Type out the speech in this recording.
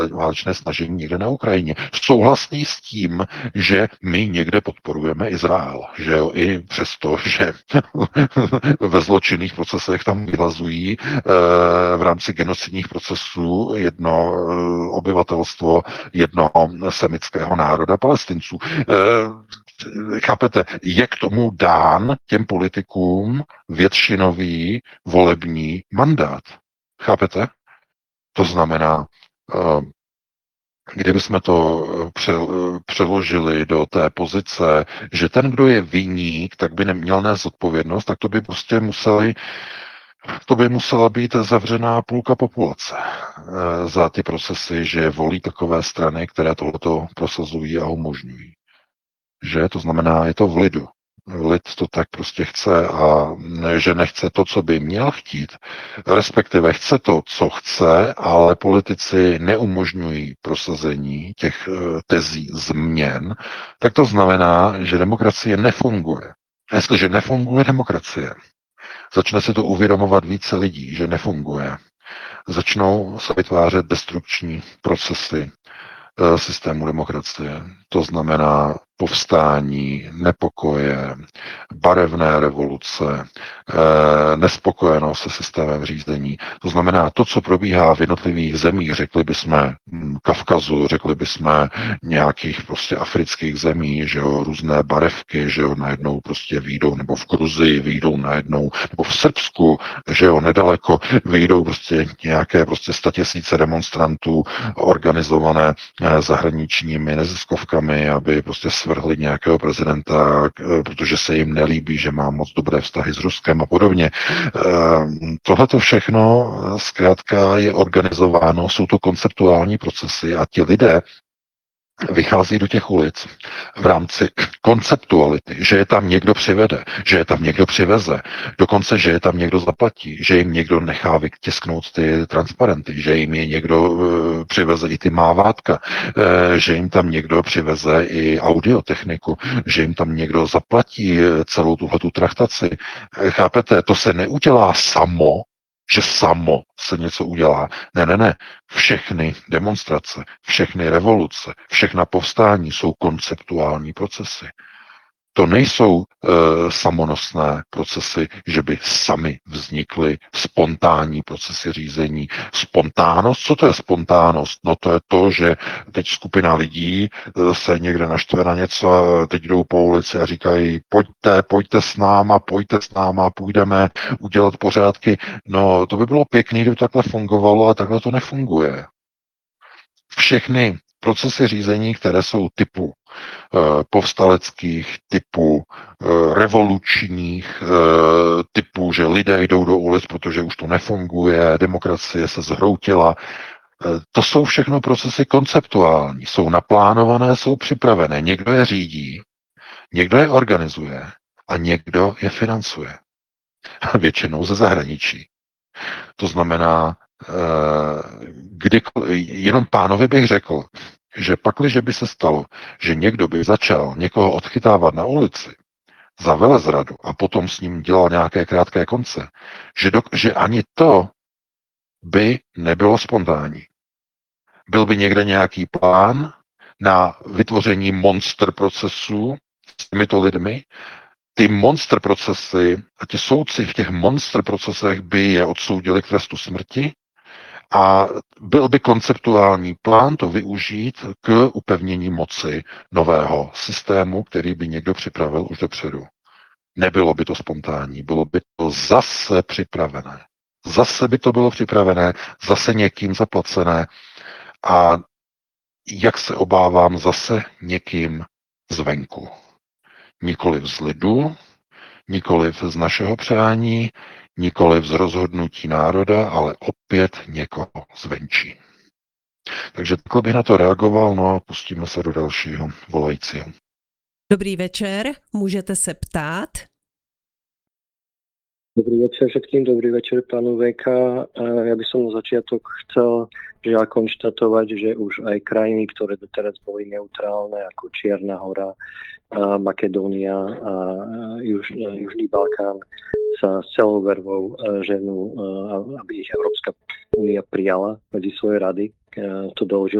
válečné snažení někde na Ukrajině. Souhlasný s tím, že my někde podporujeme Izrael, že jo, i přesto, že ve zločinných procesech tam vyhlazují v rámci genocidních procesů jedno obyvatelstvo jednoho semického národa Palestinců. Chápete, je k tomu dán těm politikům většinový volební mandát. Chápete? To znamená, kdybychom to přeložili do té pozice, že ten, kdo je viník, tak by neměl nést odpovědnost, tak to by prostě musela být zavřená půlka populace za ty procesy, že volí takové strany, které tohleto prosazují a umožňují. Že to znamená, je to v lidu. Lid to tak prostě chce a že nechce to, co by měl chtít, respektive chce to, co chce, ale politici neumožňují prosazení těch tezí změn, tak to znamená, že demokracie nefunguje. A jestliže nefunguje demokracie, začne si to uvědomovat více lidí, že nefunguje. Začnou se vytvářet destrukční procesy systému demokracie. To znamená povstání, nepokoje, barevné revoluce, nespokojenost se systémem řízení. To znamená to, co probíhá v jednotlivých zemích, řekli bychom Kavkazu, řekli bychom nějakých prostě afrických zemí, že jo, různé barevky, že jo, najednou prostě výjdou, nebo v Gruzii výjdou najednou, nebo v Srbsku, že jo, nedaleko výjdou prostě nějaké prostě 100 000 demonstrantů organizované zahraničními neziskovkami, aby prostě svrhli nějakého prezidenta, protože se jim nelíbí, že má moc dobré vztahy s Ruskem a podobně. Tohle to všechno zkrátka je organizováno, jsou to konceptuální procesy a ti lidé vychází do těch ulic v rámci konceptuality, že je tam někdo přivede, že je tam někdo přiveze, dokonce, že je tam někdo zaplatí, že jim někdo nechá vytisknout ty transparenty, že jim je někdo přiveze i ty mávátka, že jim tam někdo přiveze i audiotechniku, že jim tam někdo zaplatí celou tuhletu traktaci. Chápete, to se neudělá samo, že samo se něco udělá. Ne. Všechny demonstrace, všechny revoluce, všechna povstání jsou konceptuální procesy. To nejsou samonosné procesy, že by sami vznikly spontánní procesy řízení. Spontánnost, co to je spontánnost? No to je to, že teď skupina lidí se někde naštve na něco a teď jdou po ulici a říkají pojďte s náma, půjdeme udělat pořádky. No to by bylo pěkný, kdyby takhle fungovalo, a takhle to nefunguje. Všechny procesy řízení, které jsou typu povstaleckých, typu revolučních, typu, že lidé jdou do ulic, protože už to nefunguje, demokracie se zhroutila. To jsou všechno procesy konceptuální, jsou naplánované, jsou připravené. Někdo je řídí, někdo je organizuje a někdo je financuje. Většinou ze zahraničí. To znamená, jenom pánovi bych řekl, že pakliže by se stalo, že někdo by začal někoho odchytávat na ulici za velezradu a potom s ním dělal nějaké krátké konce, že ani to by nebylo spontánní. Byl by někde nějaký plán na vytvoření monster procesů s těmito lidmi. Ty monster procesy a ti soudci v těch monster procesech by je odsoudili k trestu smrti a byl by konceptuální plán to využít k upevnění moci nového systému, který by někdo připravil už dopředu. Nebylo by to spontánní, bylo by to zase připravené. Zase by to bylo připravené, zase někým zaplacené a jak se obávám, zase někým zvenku. Nikoliv z lidu, nikoliv z našeho přání, nikoliv z rozhodnutí národa, ale opět někoho zvenčí. Takže takhle bych na to reagoval, no a pustíme se do dalšího volajícího. Dobrý večer, můžete se ptát. Dobrý večer všetkým, dobrý večer pánu VK. Ja by som na začiatok chcel žiaľ konštatovať, že už aj krajiny, ktoré doteraz boli neutrálne, ako Čierna hora, Makedónia a Južný Balkán, sa s celou vervou ženú, aby ich Európska únia prijala medzi svoje rady. To doložil